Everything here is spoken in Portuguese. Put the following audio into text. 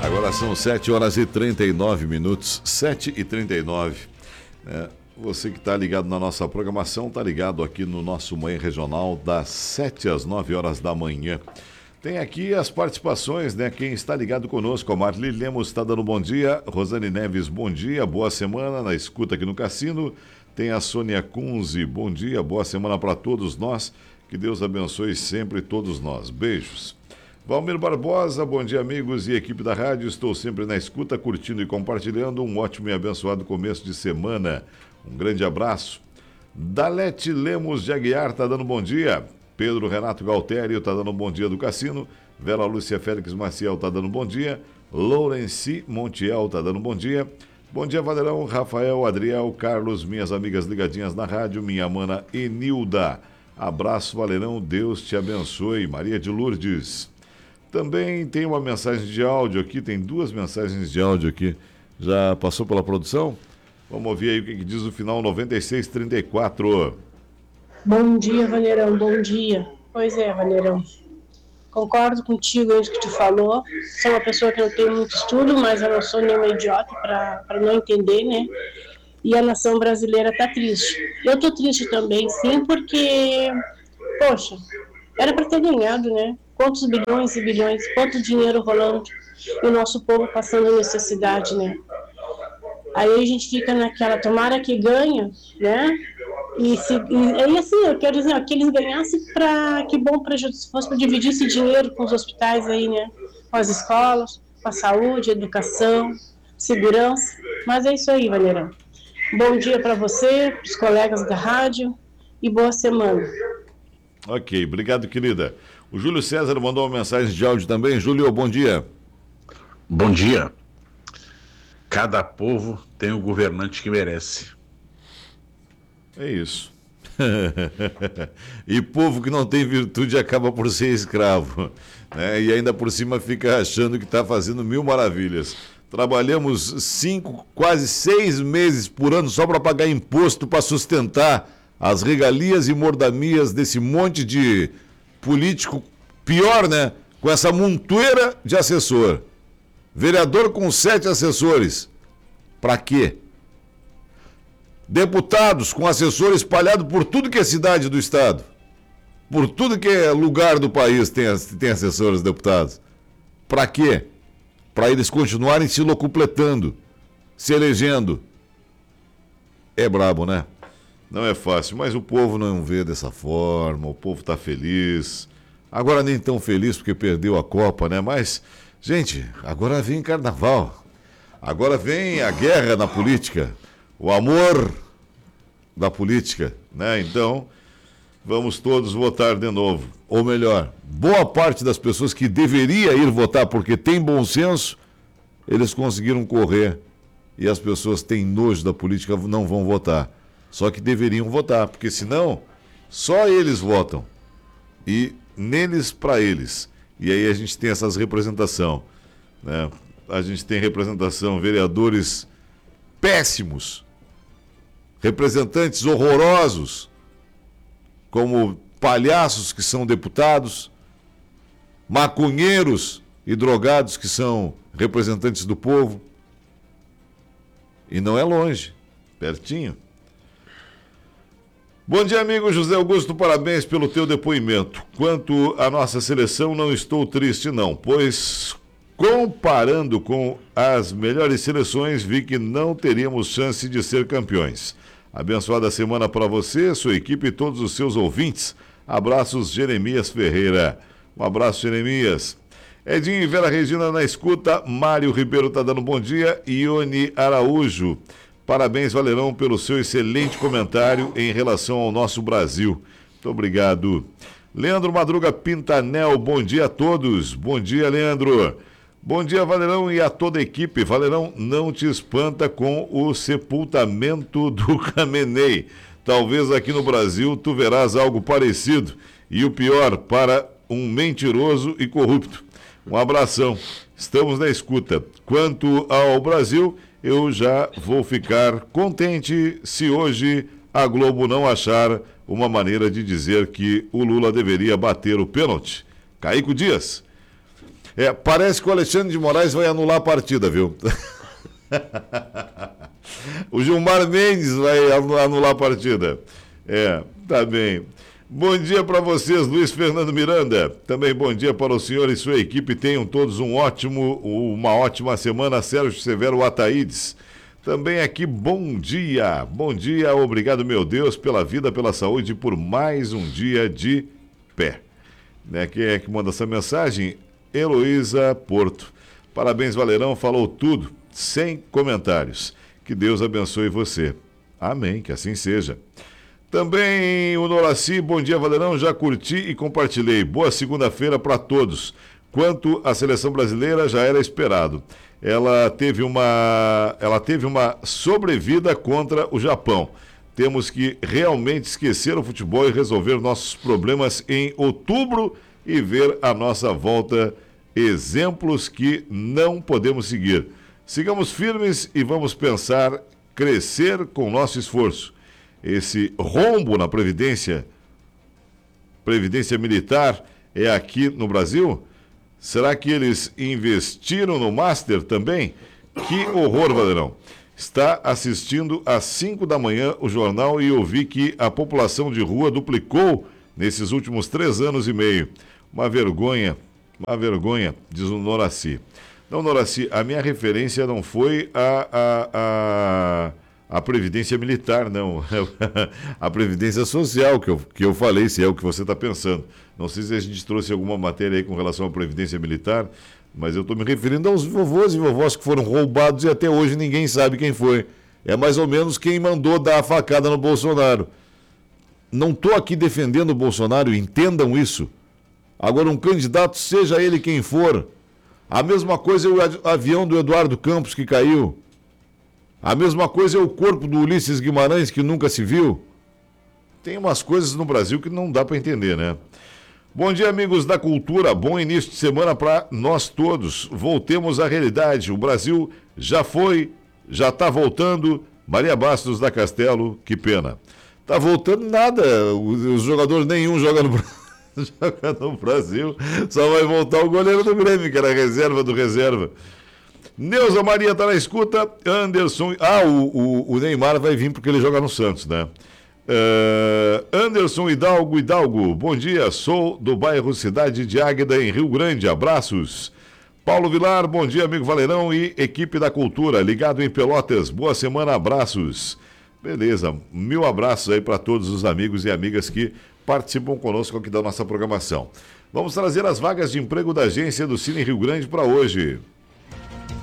Agora são 7h39, 7h39. Você que está ligado na nossa programação, está ligado aqui no nosso Manhã Regional, das 7 às 9 horas da manhã. Tem aqui as participações, né? Quem está ligado conosco, a Marli Lemos está dando bom dia, Rosane Neves, bom dia, boa semana na escuta aqui no Cassino. Tem a Sônia Kunze, bom dia, boa semana para todos nós, que Deus abençoe sempre todos nós. Beijos. Valmir Barbosa, bom dia amigos e equipe da rádio, estou sempre na escuta, curtindo e compartilhando, um ótimo e abençoado começo de semana. Um grande abraço. Dalete Lemos de Aguiar está dando bom dia. Pedro Renato Galtério está dando bom dia do Cassino. Vera Lúcia Félix Maciel está dando bom dia. Lourenci Montiel está dando bom dia. Bom dia, Valerão, Rafael, Adriel, Carlos, minhas amigas ligadinhas na rádio, minha mana Enilda. Abraço, Valerão, Deus te abençoe. Maria de Lourdes. Também tem uma mensagem de áudio aqui, tem duas mensagens de áudio aqui. Já passou pela produção? Vamos ouvir aí o que diz o final 9634. Bom dia, Valerão, bom dia. Pois é, Valerão. Concordo contigo em isso que tu falou. Sou uma pessoa que não tem muito estudo, mas eu não sou nenhuma idiota para não entender, né? E a nação brasileira tá triste. Eu tô triste também, sim, porque, poxa, era para ter ganhado, né? Quantos bilhões e bilhões, quanto dinheiro rolando e o nosso povo passando necessidade, né? Aí a gente fica naquela, tomara que ganha, né? E aí assim, eu quero dizer, ó, que eles ganhassem que bom para se fosse para dividir esse dinheiro com os hospitais aí, né? Com as escolas, com a saúde, educação, segurança. Mas é isso aí, Valerão. Bom dia para você, para os colegas da rádio e boa semana. Ok, obrigado, querida. O Júlio César mandou uma mensagem de áudio também. Júlio, bom dia. Bom dia. Cada povo tem o governante que merece. É isso. E povo que não tem virtude acaba por ser escravo, né? E ainda por cima fica achando que está fazendo mil maravilhas. Trabalhamos 5, quase 6 meses por ano só para pagar imposto para sustentar as regalias e mordamias desse monte de político, pior, né? Com essa montoeira de assessor. Vereador com 7 assessores. Para quê? Deputados com assessores espalhados por tudo que é cidade do estado. Por tudo que é lugar do país tem assessores deputados. Para quê? Para eles continuarem se locupletando, se elegendo. É brabo, né? Não é fácil, mas o povo não vê dessa forma, o povo está feliz. Agora nem tão feliz porque perdeu a Copa, né? Mas, gente, agora vem carnaval. Agora vem a guerra na política, o amor da política, né? Então, vamos todos votar de novo. Ou melhor, boa parte das pessoas que deveria ir votar porque tem bom senso, eles conseguiram correr e as pessoas têm nojo da política, não vão votar. Só que deveriam votar, porque senão só eles votam. E neles para eles. E aí a gente tem essas representação, né? A gente tem representação, vereadores péssimos, representantes horrorosos, como palhaços que são deputados, maconheiros e drogados que são representantes do povo. E não é longe, pertinho. Bom dia, amigo José Augusto, parabéns pelo teu depoimento. Quanto à nossa seleção, não estou triste não, pois comparando com as melhores seleções, vi que não teríamos chance de ser campeões. Abençoada semana para você, sua equipe e todos os seus ouvintes. Abraços, Jeremias Ferreira. Um abraço, Jeremias. Edinho e Vera Regina na escuta. Mário Ribeiro está dando bom dia. Ione Araújo. Parabéns, Valerão, pelo seu excelente comentário em relação ao nosso Brasil. Muito obrigado. Leandro Madruga Pintanel, bom dia a todos. Bom dia, Leandro. Bom dia, Valerão, e a toda a equipe. Valerão, não te espanta com o sepultamento do Khamenei. Talvez aqui no Brasil tu verás algo parecido. E o pior, para um mentiroso e corrupto. Um abração. Estamos na escuta. Quanto ao Brasil, eu já vou ficar contente se hoje a Globo não achar uma maneira de dizer que o Lula deveria bater o pênalti. Caico Dias. Parece que o Alexandre de Moraes vai anular a partida, viu? O Gilmar Mendes vai anular a partida. Tá bem. Bom dia para vocês, Luiz Fernando Miranda. Também bom dia para o senhor e sua equipe. Tenham todos uma ótima semana. Sérgio Severo Ataídes. Também aqui, bom dia. Bom dia, obrigado, meu Deus, pela vida, pela saúde e por mais um dia de pé. Quem é que manda essa mensagem? Heloísa Porto. Parabéns, Valerão, falou tudo, sem comentários. Que Deus abençoe você. Amém, que assim seja. Também o Noraci, bom dia, Valerão, já curti e compartilhei. Boa segunda-feira para todos. Quanto à seleção brasileira, já era esperado. Ela teve uma sobrevida contra o Japão. Temos que realmente esquecer o futebol e resolver nossos problemas em outubro e ver à nossa volta exemplos que não podemos seguir. Sigamos firmes e vamos pensar crescer com nosso esforço. Esse rombo na Previdência Militar é aqui no Brasil? Será que eles investiram no Master também? Que horror, Valerão. Está assistindo às 5 da manhã o jornal e ouvi que a população de rua duplicou nesses últimos 3 anos e meio. Uma vergonha, diz o Noraci. Não, Noraci, a minha referência não foi a Previdência Militar, não. A Previdência Social que eu falei, se é o que você está pensando. Não sei se a gente trouxe alguma matéria aí com relação à Previdência Militar, mas eu estou me referindo aos vovôs e vovós que foram roubados e até hoje ninguém sabe quem foi. É mais ou menos quem mandou dar a facada no Bolsonaro. Não estou aqui defendendo o Bolsonaro, entendam isso. Agora, um candidato, seja ele quem for, a mesma coisa é o avião do Eduardo Campos que caiu. A mesma coisa é o corpo do Ulisses Guimarães que nunca se viu. Tem umas coisas no Brasil que não dá para entender, né? Bom dia, amigos da cultura. Bom início de semana para nós todos. Voltemos à realidade. O Brasil já está voltando. Maria Bastos da Castelo, que pena. Tá voltando nada. Os jogadores nenhum joga no Brasil. Só vai voltar o goleiro do Grêmio, que era a reserva do reserva. Neuza Maria tá na escuta. Anderson. O Neymar vai vir porque ele joga no Santos, né? Anderson Hidalgo, bom dia, sou do bairro Cidade de Águeda, em Rio Grande, abraços. Paulo Vilar, bom dia, amigo Valerão e equipe da cultura, ligado em Pelotas, boa semana, abraços. Beleza, 1000 abraços aí para todos os amigos e amigas que participam conosco aqui da nossa programação. Vamos trazer as vagas de emprego da agência do Cine Rio Grande para hoje.